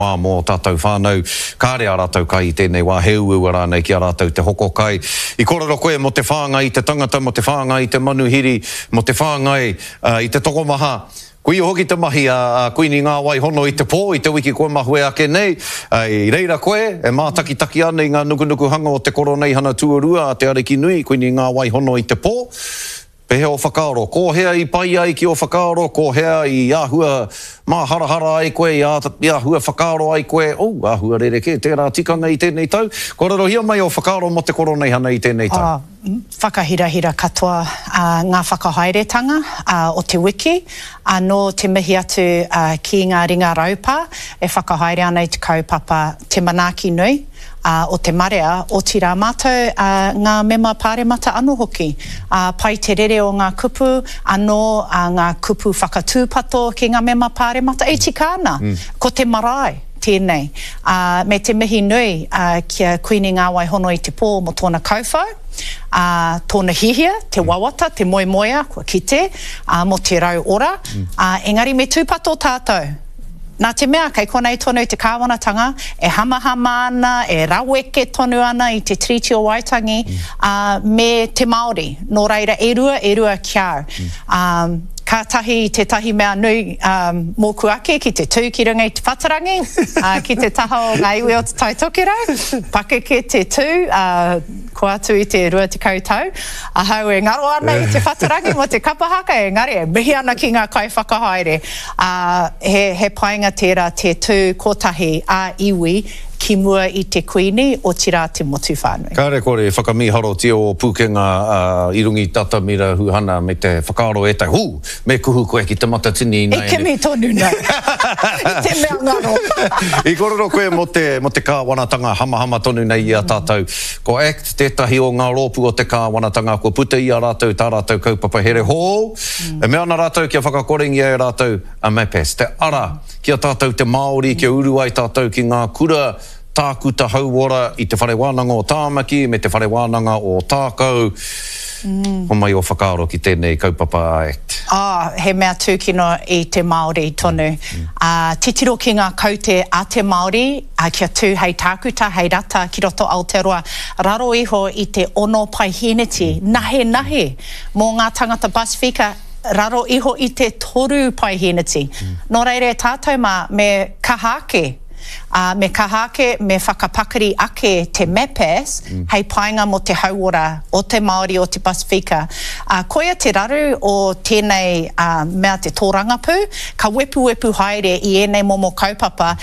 mō tātou whānau, kāre a rātou kai I tēnei wā he ua rānei ki a rātou te hoko kai. I korero koe mo te whāngai I te tangata, mo te whāngai I te manuhiri, mo te whāngai I te tokomaha. Kui hoki te mahi a kuini ngā wai hono I te pō, I te wiki koe mahue ake nei. I reira koe, e mātaki ane I ngā nukunuku hanga o te koronei hana tuarua a te ariki nui, kuini ngā wai hono I te pō. Pehe o whakaaro, ko hea I pai ai ki o whakaaro, ko hea I āhua mā harahara ai koe, I āhua whakaaro ai koe, āhua rereke, tērā tikanga I tēnei tau. Korero hia mai o whakaaro mo te koronei hana I tēnei tau. Whakahirahira katoa ngā whakahairetanga o te wiki, no te mihi atu ki ngā ringa raupā, e whakahaere ana I te kaupapa te manaaki nui, o te marea, o tira mātou ngā mema pāremata anō hoki. Pai te rere o ngā kupu, anō ngā kupu whakatūpato ki ngā mema pāremata, e tikāna, ko te marae. Tēnei. Me te mihi nui kia kuini ngā wai hono I te pō mo tōna kauwhau, tōna hihia, te wawata, te moemoea, kua kite, mo te rau ora. Engari me tūpato tātou. Nā te mea, kei konei tonu te kāwanatanga, e hamahama ana, e raweke tonu ana I te Treaty o Waitangi, me te Māori, nō reira e rua kiau. Ka tahi te tahi mea nui mōku ake ki te tū ki runga I te whatarangi, ki te taha o ngā iwi o te taitokirau, pakeke te tū, ko atu I te rua te kautau, hau e ngaro ana I te whatarangi mo te kapahaka, e ngare e mihi ana ki ngā kai whakahaere. He painga tērā te tū kotahi a iwi, ki mua I te kuini o tira te motu whānui. Kāre kore whakamiharo tio o pūkenga I rungi tata mira huhana me te whakaaro e tai, me kuhu koe ki te matatini nei. E kemi tonu nei. I te mea ngaro. I korero koe mo te kāwanatanga hamahama tonu nei I a tātou. Ko ACT, tētahi o ngā rōpu o te kāwanatanga, ko puta I a rātou, tā rātou kaupapa here hō. E mea ana rātou kia whakakorengi e rātou a MEPES. Te ara kia tātou te Māori, kia uru ai tātou ki ngā kura tākuta hauora I te whare wānanga o Tāmaki, me te whare wānanga o Tākau. Ho mai o whakaaro ki tēnei kaupapa a ACT. He mea tūkino I te Māori tonu. Titiro ki ngā kaute a te Māori, kia tū hei tākuta, hei rata ki roto Aotearoa. Raro iho I te ono paihiniti, nahe, mō ngā tangata Pasifika, raro iho I te toru paihiniti. Nō reire tātou me kahake, me kahake, me whakapakari ake te MEPES, hei painga mo te hauora o te Māori o te Pasifika. Koia te raru o tēnei mea te tōrangapū, ka wepu haere I enei momo kaupapa,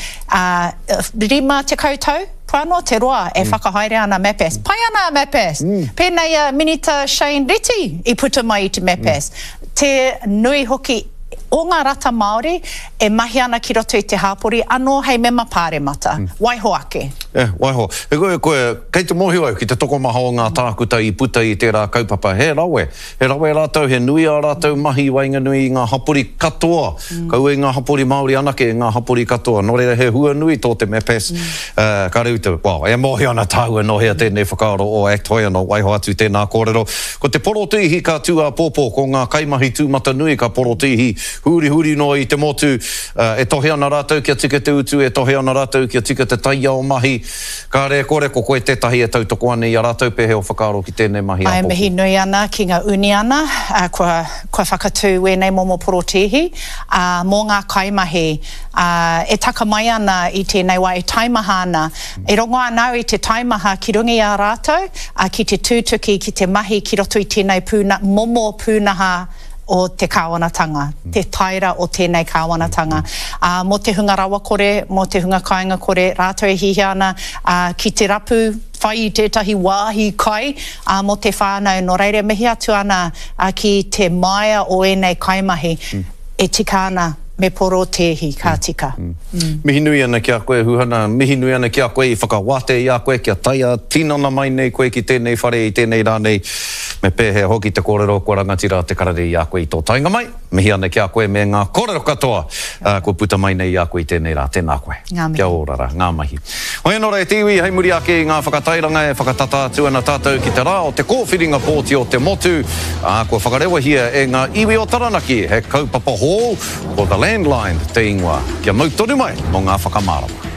rima te kautau, Prano te roa e whakahaere ana MEPES. Pai ana MEPES. Pēnei Minita Shane Reti I puta mai I te MEPES. Te nui hoki o ngā rata Māori e mahi ana ki roto I te hāpori anō hei mema pāremata. Waiho ake. Waiho. E koe, kei te mohi au ki te tokomaha o ngā tākuta I puta I tērā kaupapa. He rawe rātou, he nui a rātou mahi wainga nui I ngā hapori katoa. Kau e ngā hapori Māori anake, ngā hapori katoa. Nō reira he hua nui tō te MEPES. Ka reuta, e mohi ana tāua no hea tēnei whakaaro o ACT hoi anō, waiho atu tēnā kōrero. Ko te porotihi ka tū a pōpō, ko ngā kaimahi tūmata nui ka porotihi, huri no I te motu, e tohe ana rātou kia tika te utu, e tohe ana rātou kia tika te taia o mahi. Ka re kore ko koe tētahi e tautoko ane I a rātou pehe o whakaaro ki tēnei mahi a pōpō. Ai mihi nui ana ki ngā uni ana, kua whakatū wenei momo porotihi, mō ngā kaimahi, e taka mai ana I tēnei wā e taimaha ana. E rongo anau I te taimaha ki rungi a rātou, ki te tūtuki, ki te mahi, ki roto I tēnei momo pūnaha o te kāwanatanga, te taira o tēnei kāwanatanga. Mo te hunga rawa kore, mo te hunga kāinga kore, rātou e hihi ana ki te rapu, whai I tētahi wāhi kai, mo te whānau, no reire mihi atu ana ki te maia o enei kaimahi, e tika ana me poro tehi ka tika. Mihi nui ana ki a koe huhana, mihi nui ana ki a koe I whakawate I a koe, kia taia tinana mai nei koe ki tēnei whare I tēnei rānei me pēhe hoki te kōrero kua rangatira te karari i a koe i tō tainga mai. Mihi ane ki a koe me ngā kōrero katoa. Ko puta mai nei i a koe i tēnei rā. Tēnā koe. Ngā mihi. Kia ora, ngā mahi. Hoi anō te iwi, hei muri ake i ngā whakatairanga e whakatata atu ana tātou ki te rā o te kōwhiringa pōti o te motu. Ko whakarewa hia e ngā iwi o Taranaki, he kaupapa hō o The Landline te ingoa. Kia mautoru mai mo ngā whakamārama.